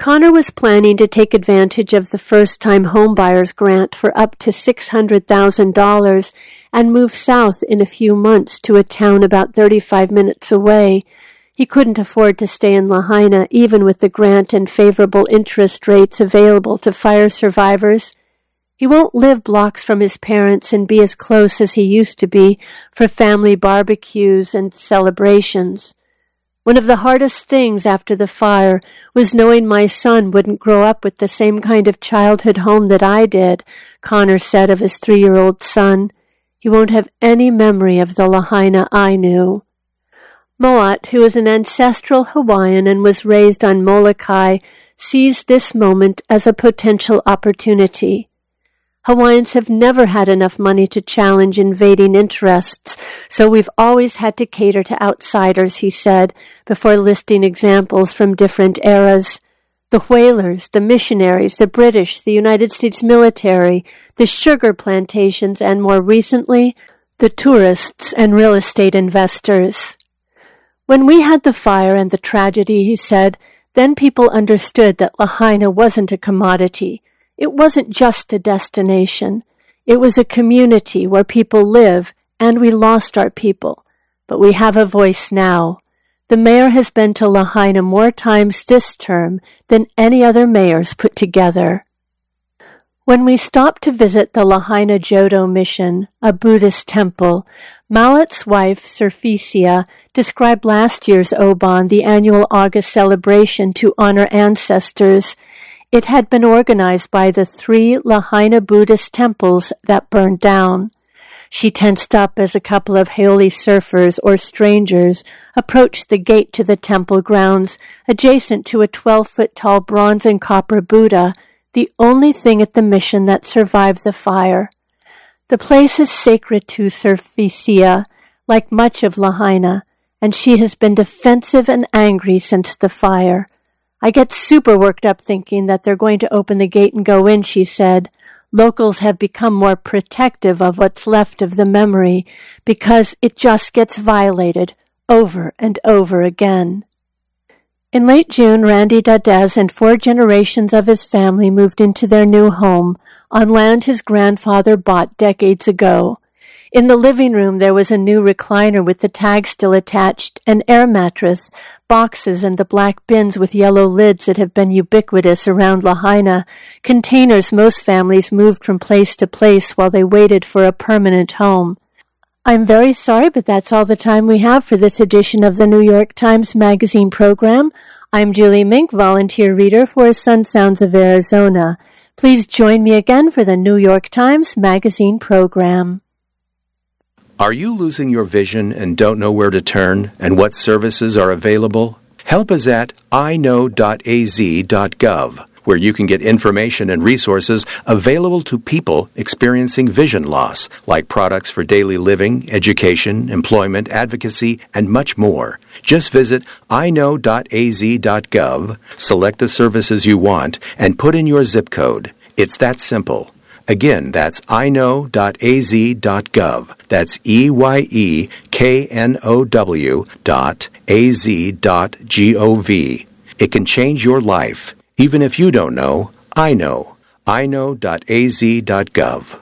Connor was planning to take advantage of the first-time homebuyers grant for up to $600,000 and move south in a few months to a town about 35 minutes away. He couldn't afford to stay in Lahaina, even with the grant and favorable interest rates available to fire survivors. He won't live blocks from his parents and be as close as he used to be for family barbecues and celebrations. One of the hardest things after the fire was knowing my son wouldn't grow up with the same kind of childhood home that I did, Connor said of his 3-year-old son. He won't have any memory of the Lahaina I knew. Moat, who is an ancestral Hawaiian and was raised on Molokai, sees this moment as a potential opportunity. Hawaiians have never had enough money to challenge invading interests, so we've always had to cater to outsiders, he said, before listing examples from different eras. The whalers, the missionaries, the British, the United States military, the sugar plantations, and more recently, the tourists and real estate investors. When we had the fire and the tragedy, he said, then people understood that Lahaina wasn't a commodity. It wasn't just a destination. It was a community where people live, and we lost our people. But we have a voice now. The mayor has been to Lahaina more times this term than any other mayors put together. When we stopped to visit the Lahaina Jodo Mission, a Buddhist temple, Mauat's wife, Surfisia, described last year's Oban, the annual August celebration to honor ancestors. It had been organized by the 3 Lahaina Buddhist temples that burned down. She tensed up as a couple of Haole surfers or strangers approached the gate to the temple grounds, adjacent to a 12-foot-tall bronze and copper Buddha, the only thing at the mission that survived the fire. The place is sacred to Surfisia, like much of Lahaina, and she has been defensive and angry since the fire. I get super worked up thinking that they're going to open the gate and go in, she said. Locals have become more protective of what's left of the memory because it just gets violated over and over again. In late June, Randy Dadez and 4 generations of his family moved into their new home on land his grandfather bought decades ago. In the living room, there was a new recliner with the tag still attached, an air mattress, boxes and the black bins with yellow lids that have been ubiquitous around Lahaina, containers most families moved from place to place while they waited for a permanent home. I'm very sorry, but that's all the time we have for this edition of the New York Times Magazine program. I'm Julie Mink, volunteer reader for Sun Sounds of Arizona. Please join me again for the New York Times Magazine program. Are you losing your vision and don't know where to turn and what services are available? Help is at iknow.az.gov, where you can get information and resources available to people experiencing vision loss, like products for daily living, education, employment, advocacy, and much more. Just visit iknow.az.gov, select the services you want, and put in your zip code. It's that simple. Again, that's iknow.az.gov. That's EYEKNOW.az.gov. It can change your life. Even if you don't know, I know. iknow.az.gov.